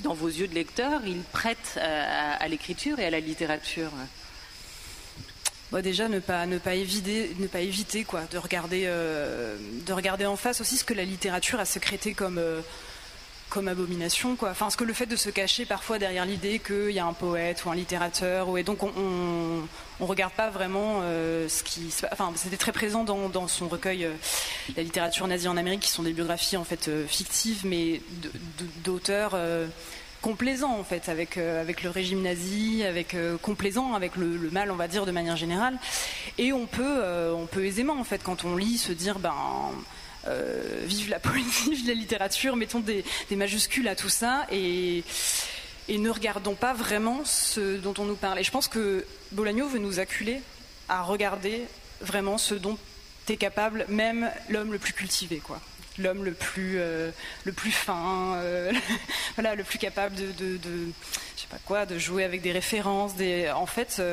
dans vos yeux de lecteur, il prête à l'écriture et à la littérature? Déjà, ne pas éviter quoi, de regarder en face aussi ce que la littérature a sécrété comme abomination, quoi. Enfin, ce que le fait de se cacher parfois derrière l'idée qu'il y a un poète ou un littérateur, et donc on regarde pas vraiment ce qui. Enfin, c'était très présent dans son recueil La littérature nazie en Amérique, qui sont des biographies en fait fictives, mais d'auteurs. Complaisant en fait avec le régime nazi, complaisant avec le mal, on va dire, de manière générale. Et on peut aisément en fait, quand on lit, se dire vive la poésie, vive la littérature, mettons des majuscules à tout ça et ne regardons pas vraiment ce dont on nous parle. Et je pense que Bolaño veut nous acculer à regarder vraiment ce dont est capable même l'homme le plus cultivé, quoi. L'homme le plus fin, voilà, le plus capable de je sais pas quoi, de jouer avec des références. En fait,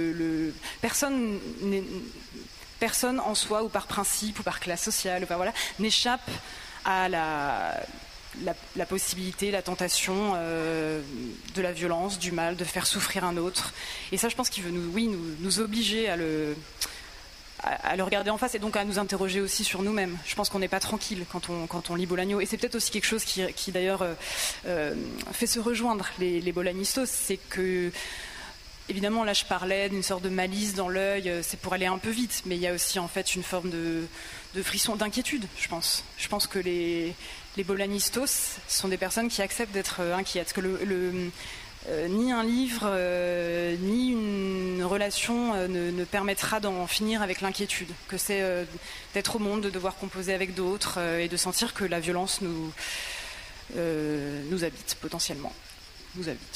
personne en soi ou par principe ou par classe sociale, enfin, voilà, n'échappe à la possibilité, la tentation de la violence, du mal, de faire souffrir un autre. Et ça, je pense qu'il veut nous obliger à le regarder en face et donc à nous interroger aussi sur nous-mêmes. Je pense qu'on n'est pas tranquille quand on lit Bolaño. Et c'est peut-être aussi quelque chose qui d'ailleurs fait se rejoindre les bolañistos. C'est que, évidemment, là je parlais d'une sorte de malice dans l'œil, c'est pour aller un peu vite, mais il y a aussi en fait une forme de frisson, d'inquiétude, je pense. Je pense que les bolañistos sont des personnes qui acceptent d'être inquiètes. Que ni un livre, ni une relation ne permettra d'en finir avec l'inquiétude. Que c'est d'être au monde, de devoir composer avec d'autres et de sentir que la violence nous habite potentiellement. Nous habite.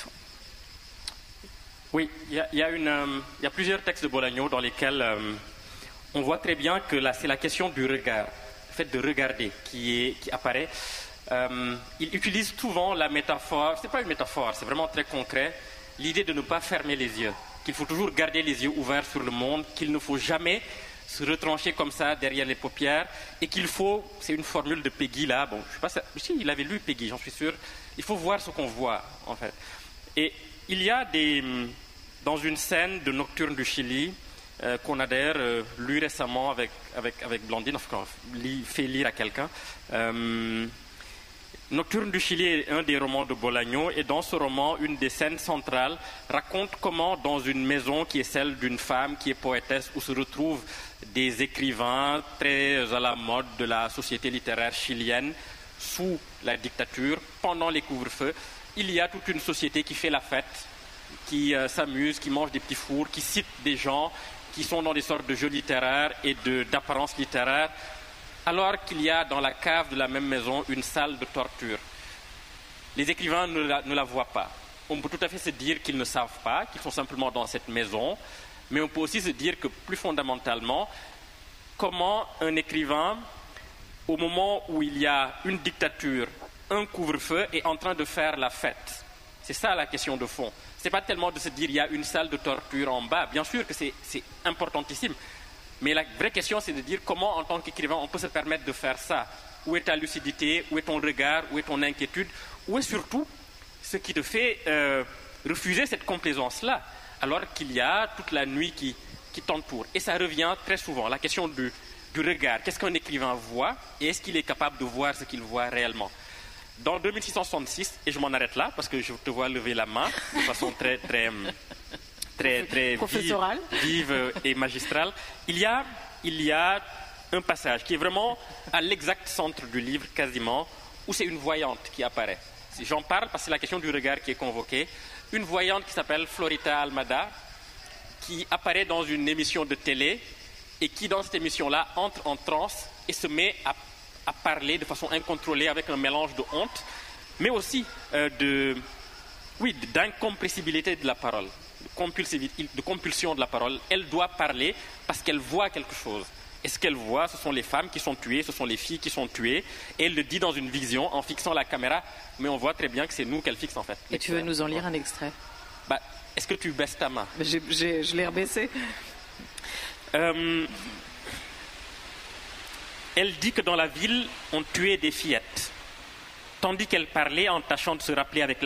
Oui, il y a plusieurs textes de Bolaño dans lesquels on voit très bien que c'est la question du regard, le fait de regarder qui apparaît. Il utilise souvent la métaphore, c'est pas une métaphore, c'est vraiment très concret, l'idée de ne pas fermer les yeux, qu'il faut toujours garder les yeux ouverts sur le monde, qu'il ne faut jamais se retrancher comme ça derrière les paupières, et qu'il faut, c'est une formule de Peggy là, bon, je sais pas si il avait lu Peggy, j'en suis sûr, il faut voir ce qu'on voit en fait. Et il y a dans une scène de Nocturne du Chili, qu'on a d'ailleurs lu récemment avec Blandine, enfin fait lire à quelqu'un. Nocturne du Chili est un des romans de Bolaño, et dans ce roman, une des scènes centrales raconte comment, dans une maison qui est celle d'une femme qui est poétesse, où se retrouvent des écrivains très à la mode de la société littéraire chilienne, sous la dictature, pendant les couvre-feux, il y a toute une société qui fait la fête, qui s'amuse, qui mange des petits fours, qui cite des gens qui sont dans des sortes de jeux littéraires et d'apparence littéraire, alors qu'il y a dans la cave de la même maison une salle de torture. Les écrivains ne la voient pas. On peut tout à fait se dire qu'ils ne savent pas, qu'ils sont simplement dans cette maison, mais on peut aussi se dire que plus fondamentalement, comment un écrivain, au moment où il y a une dictature, un couvre-feu, est en train de faire la fête. C'est ça la question de fond. Ce n'est pas tellement de se dire qu'il y a une salle de torture en bas. Bien sûr que c'est importantissime. Mais la vraie question, c'est de dire comment, en tant qu'écrivain, on peut se permettre de faire ça. Où est ta lucidité? Où est ton regard? Où est ton inquiétude? Où est surtout ce qui te fait refuser cette complaisance-là, alors qu'il y a toute la nuit qui t'entoure? Et ça revient très souvent, la question du regard. Qu'est-ce qu'un écrivain voit? Et est-ce qu'il est capable de voir ce qu'il voit réellement? Dans 2666, et je m'en arrête là, parce que je te vois lever la main de façon très vive et magistrale, il y a un passage qui est vraiment à l'exact centre du livre, quasiment, où c'est une voyante qui apparaît. J'en parle parce que c'est la question du regard qui est convoquée. Une voyante qui s'appelle Florita Almada, qui apparaît dans une émission de télé et qui, dans cette émission-là, entre en transe et se met à parler de façon incontrôlée avec un mélange de honte, mais aussi d'incompressibilité de la parole, de compulsion de la parole. Elle doit parler parce qu'elle voit quelque chose. Et ce qu'elle voit, ce sont les femmes qui sont tuées, ce sont les filles qui sont tuées. Et elle le dit dans une vision en fixant la caméra, mais on voit très bien que c'est nous qu'elle fixe en fait. Et tu veux nous en lire un extrait? Est-ce que tu baisses ta main? Je l'ai rebaissé. Elle dit que dans la ville, on tuait des fillettes, tandis qu'elle parlait en tâchant de se rappeler avec